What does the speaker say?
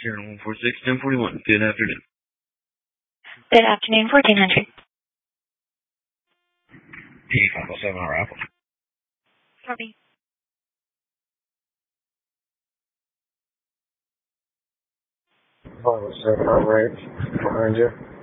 Sierra 146, 1041. Good afternoon. Good afternoon, 1400. P507 on Apple. Copy. Behind you.